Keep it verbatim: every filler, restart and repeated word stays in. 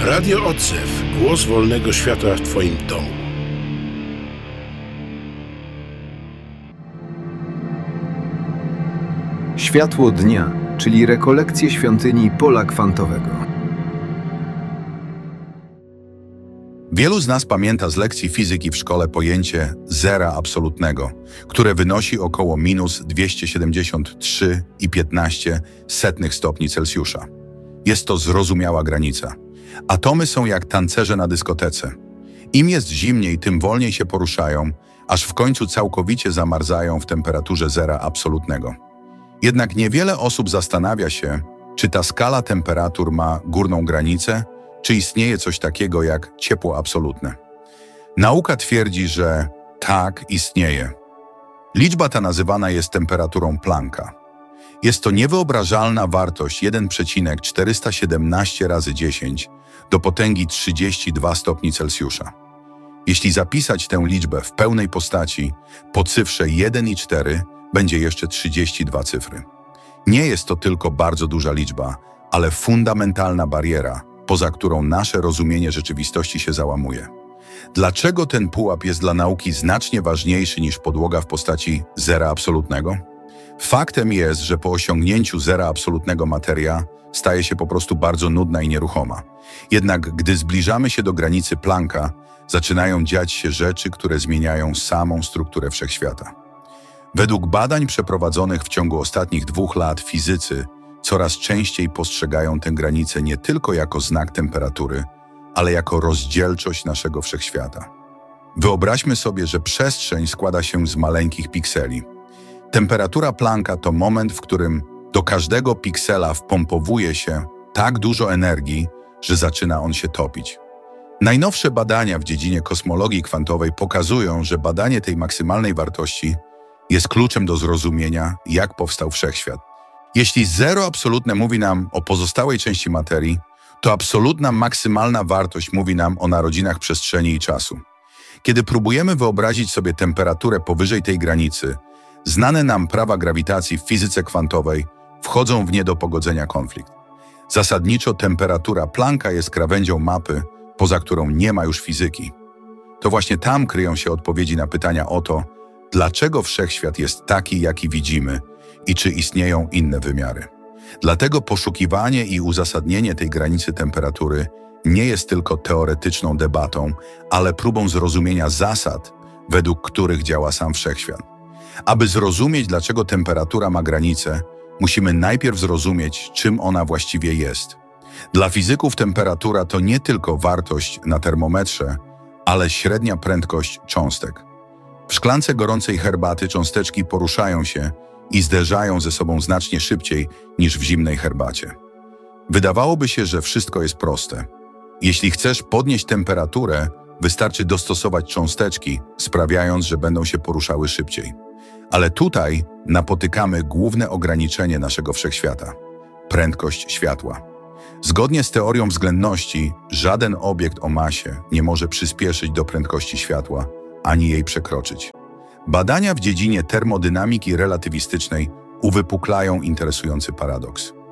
Radio Odzew. Głos wolnego świata w Twoim domu. Światło dnia, czyli rekolekcje świątyni pola kwantowego. Wielu z nas pamięta z lekcji fizyki w szkole pojęcie zera absolutnego, które wynosi około minus dwieście siedemdziesiąt trzy i piętnaście setnych stopni Celsjusza. Jest to zrozumiała granica. Atomy są jak tancerze na dyskotece. Im jest zimniej, tym wolniej się poruszają, aż w końcu całkowicie zamarzają w temperaturze zera absolutnego. Jednak niewiele osób zastanawia się, czy ta skala temperatur ma górną granicę, czy istnieje coś takiego jak ciepło absolutne. Nauka twierdzi, że tak, istnieje. Liczba ta nazywana jest temperaturą Plancka. Jest to niewyobrażalna wartość jeden przecinek czterysta siedemnaście razy dziesięć do potęgi trzydzieści dwa stopni Celsjusza. Jeśli zapisać tę liczbę w pełnej postaci, po cyfrze jeden i cztery będzie jeszcze trzydzieści dwa cyfry. Nie jest to tylko bardzo duża liczba, ale fundamentalna bariera, poza którą nasze rozumienie rzeczywistości się załamuje. Dlaczego ten pułap jest dla nauki znacznie ważniejszy niż podłoga w postaci zera absolutnego? Faktem jest, że po osiągnięciu zera absolutnego materia staje się po prostu bardzo nudna i nieruchoma. Jednak gdy zbliżamy się do granicy Plancka, zaczynają dziać się rzeczy, które zmieniają samą strukturę wszechświata. Według badań przeprowadzonych w ciągu ostatnich dwóch lat fizycy coraz częściej postrzegają tę granicę nie tylko jako znak temperatury, ale jako rozdzielczość naszego wszechświata. Wyobraźmy sobie, że przestrzeń składa się z maleńkich pikseli. Temperatura Plancka to moment, w którym do każdego piksela wpompowuje się tak dużo energii, że zaczyna on się topić. Najnowsze badania w dziedzinie kosmologii kwantowej pokazują, że badanie tej maksymalnej wartości jest kluczem do zrozumienia, jak powstał wszechświat. Jeśli zero absolutne mówi nam o pozostałej części materii, to absolutna maksymalna wartość mówi nam o narodzinach przestrzeni i czasu. Kiedy próbujemy wyobrazić sobie temperaturę powyżej tej granicy, znane nam prawa grawitacji w fizyce kwantowej wchodzą w nie do pogodzenia konflikt. Zasadniczo temperatura Plancka jest krawędzią mapy, poza którą nie ma już fizyki. To właśnie tam kryją się odpowiedzi na pytania o to, dlaczego wszechświat jest taki, jaki widzimy i czy istnieją inne wymiary. Dlatego poszukiwanie i uzasadnienie tej granicy temperatury nie jest tylko teoretyczną debatą, ale próbą zrozumienia zasad, według których działa sam wszechświat. Aby zrozumieć, dlaczego temperatura ma granicę, musimy najpierw zrozumieć, czym ona właściwie jest. Dla fizyków temperatura to nie tylko wartość na termometrze, ale średnia prędkość cząstek. W szklance gorącej herbaty cząsteczki poruszają się i zderzają ze sobą znacznie szybciej niż w zimnej herbacie. Wydawałoby się, że wszystko jest proste. Jeśli chcesz podnieść temperaturę, wystarczy dostosować cząsteczki, sprawiając, że będą się poruszały szybciej. Ale tutaj napotykamy główne ograniczenie naszego wszechświata – prędkość światła. Zgodnie z teorią względności, żaden obiekt o masie nie może przyspieszyć do prędkości światła, ani jej przekroczyć. Badania w dziedzinie termodynamiki relatywistycznej uwypuklają interesujący paradoks.